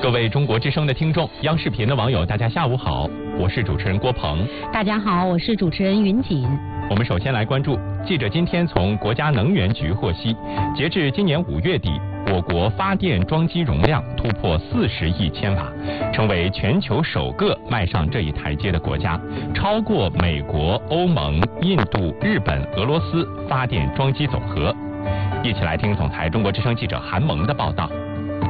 各位中国之声的听众，央视频的网友，大家下午好，我是主持人郭鹏。 大家好，我是主持人云锦。 我们首先来关注，记者今天从国家能源局获悉，截至今年5月底，我国发电装机容量突破40亿千瓦，成为全球首个迈上这一台阶的国家，超过美国、欧盟、印度、日本、俄罗斯发电装机总和。一起来听总台中国之声记者韩萌的报道。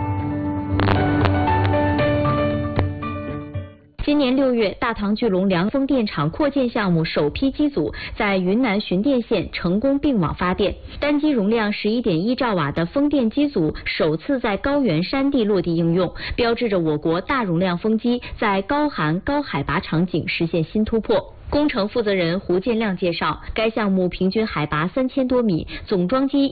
今年6月，大唐聚龙梁风电场扩建项目首批机组在云南循电县成功并网发电，单机容量11.1兆瓦的风电机组首次在高原山地落地应用，标志着我国大容量风机在高寒高海拔场景实现新突破。工程负责人胡建亮介绍，该项目平均海拔3000多米，总装机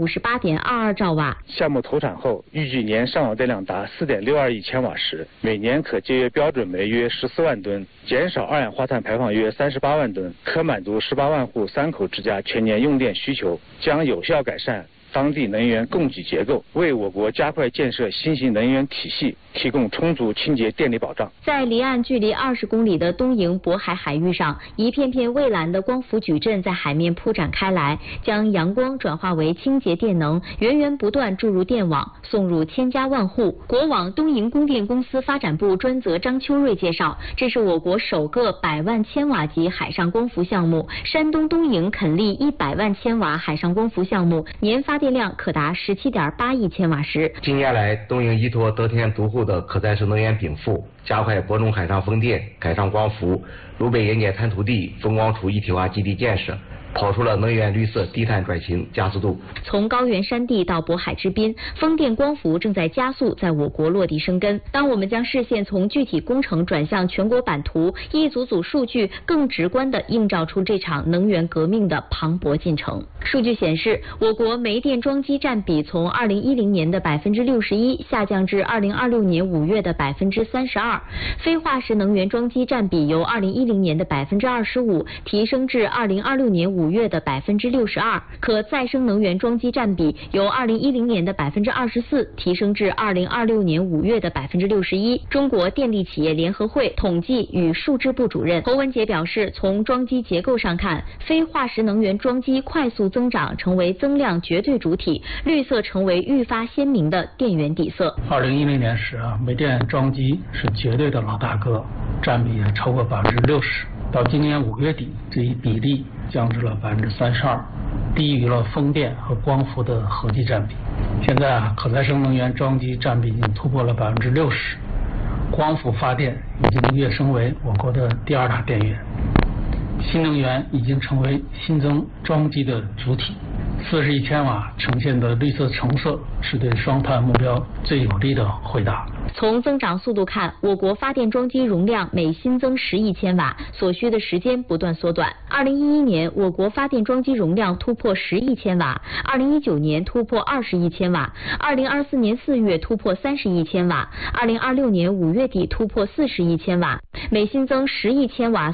158.22兆瓦。 项目投产后，预计年上网电量达4.62亿千瓦时，每年可节约标准煤约14万吨，减少二氧化碳排放约38万吨，可满足18万户3口之家全年用电需求，将有效改善当地能源供给结构，为我国加快建设新型能源体系提供充足清洁电力保障。 在离岸距离20公里的东营渤海海域上，一片片蔚蓝的光伏矩阵在海面铺展开来，将阳光转化为清洁电能，源源不断注入电网，送入千家万户。国网东营供电公司发展部专责张秋瑞介绍，这是我国首个100万千瓦级海上光伏项目，山东东营肯立100万千瓦海上光伏项目，年发电量可达17.8亿千瓦时。 近年来，东营依托得天独厚的可再生能源禀赋，加快播种海上风电、海上光伏、鲁北盐碱滩涂地、风光储一体化基地建设，跑出了能源绿色低碳转型加速度。 从高原山地到渤海之滨，风电光伏正在加速在我国落地生根。当我们将视线从具体工程转向全国版图，一组组数据更直观地映照出这场能源革命的磅礴进程。数据显示，我国煤电装机占比从2010年的61%下降至2026年5月的32%，非化石能源装机占比由2010年的25%提升至2026年5月的62%，可再生能源装机占比由2010年的24%提升至2026年5月的61%。中国电力企业联合会统计与数支部主任侯文杰表示，从装机结构上看，非化石能源装机快速增长，成为增量绝对主体，绿色成为愈发鲜明的电源底色。 2010年时煤电装机是绝对的老大哥，占比也超过60%。到今年5月底，这一比例降至了32%，低于了风电和光伏的合计占比。现在可再生能源装机占比已经突破了60%，光伏发电已经跃升为我国的第2大电源，新能源已经成为新增装机的主体。40亿千瓦呈现的绿色橙色是对双碳目标最有力的回答。 从增长速度看，我国发电装机容量每新增10亿千瓦，所需的时间不断缩短。2011年，我国发电装机容量突破10亿千瓦；2019年突破20亿千瓦；2024年4月突破30亿千瓦；2026年5月底突破40亿千瓦。每新增10亿千瓦